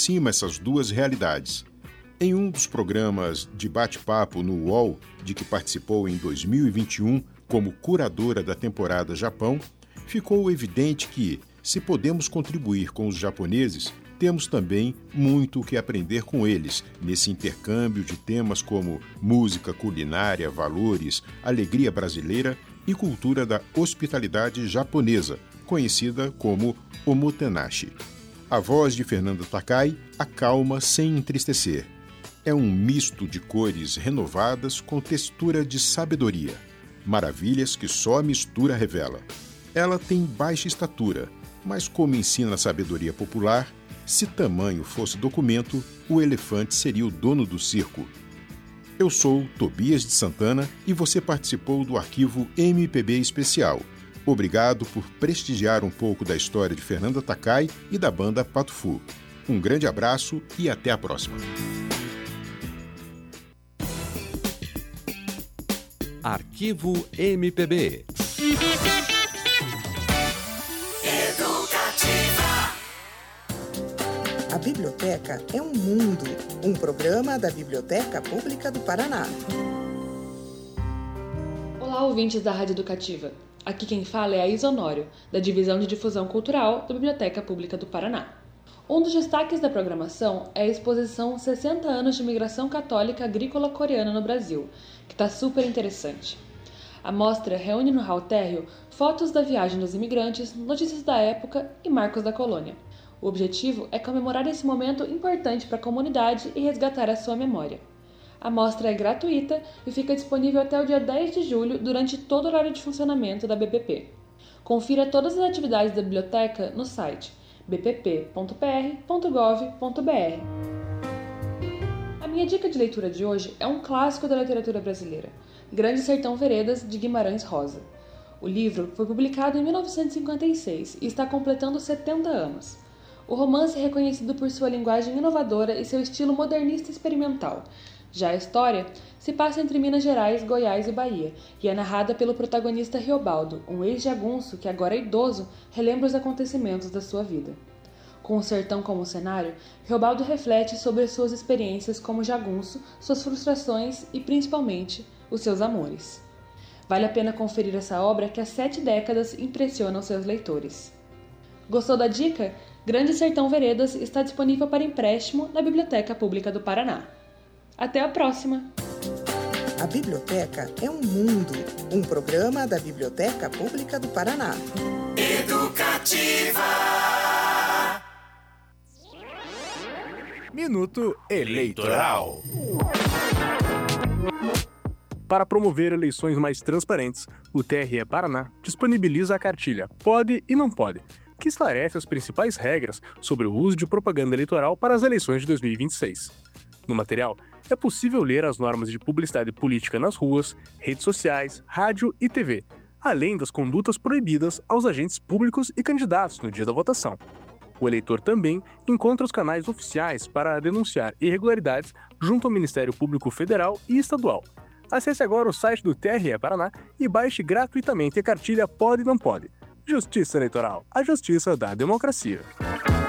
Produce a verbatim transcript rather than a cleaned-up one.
aproxima essas duas realidades. Em um dos programas de bate-papo no U O L, de que participou em dois mil e vinte e um como curadora da temporada Japão, ficou evidente que, se podemos contribuir com os japoneses, temos também muito o que aprender com eles nesse intercâmbio de temas como música, culinária, valores, alegria brasileira e cultura da hospitalidade japonesa, conhecida como omotenashi. A voz de Fernanda Takai acalma sem entristecer. É um misto de cores renovadas com textura de sabedoria. Maravilhas que só a mistura revela. Ela tem baixa estatura, mas como ensina a sabedoria popular, se tamanho fosse documento, o elefante seria o dono do circo. Eu sou Tobias de Santana e você participou do arquivo M P B Especial. Obrigado por prestigiar um pouco da história de Fernanda Takai e da banda Pato Fu. Um grande abraço e até a próxima. Arquivo M P B. A Biblioteca é um mundo, um programa da Biblioteca Pública do Paraná. Olá, ouvintes da Rádio Educativa. Aqui quem fala é a Isa Honório, da Divisão de Difusão Cultural da Biblioteca Pública do Paraná. Um dos destaques da programação é a exposição sessenta anos de Imigração Católica Agrícola Coreana no Brasil, que está super interessante. A mostra reúne no hall térreo fotos da viagem dos imigrantes, notícias da época e marcos da colônia. O objetivo é comemorar esse momento importante para a comunidade e resgatar a sua memória. A mostra é gratuita e fica disponível até o dia dez de julho durante todo o horário de funcionamento da B P P. Confira todas as atividades da biblioteca no site b p p ponto p r ponto gov ponto b r. A minha dica de leitura de hoje é um clássico da literatura brasileira, Grande Sertão Veredas, de Guimarães Rosa. O livro foi publicado em mil novecentos e cinquenta e seis e está completando setenta anos. O romance é reconhecido por sua linguagem inovadora e seu estilo modernista experimental. Já a história se passa entre Minas Gerais, Goiás e Bahia e é narrada pelo protagonista Riobaldo, um ex-jagunço que agora é idoso relembra os acontecimentos da sua vida. Com o sertão como cenário, Riobaldo reflete sobre suas experiências como jagunço, suas frustrações e, principalmente, os seus amores. Vale a pena conferir essa obra que há sete décadas impressiona os seus leitores. Gostou da dica? Grande Sertão Veredas está disponível para empréstimo na Biblioteca Pública do Paraná. Até a próxima! A Biblioteca é um mundo, um programa da Biblioteca Pública do Paraná. Educativa! Minuto Eleitoral. Para promover eleições mais transparentes, o T R E Paraná disponibiliza a cartilha Pode e Não Pode, que esclarece as principais regras sobre o uso de propaganda eleitoral para as eleições de dois mil e vinte e seis. No material, é possível ler as normas de publicidade política nas ruas, redes sociais, rádio e T V, além das condutas proibidas aos agentes públicos e candidatos no dia da votação. O eleitor também encontra os canais oficiais para denunciar irregularidades junto ao Ministério Público Federal e Estadual. Acesse agora o site do T R E Paraná e baixe gratuitamente a cartilha Pode e Não Pode. Justiça Eleitoral, a justiça da democracia.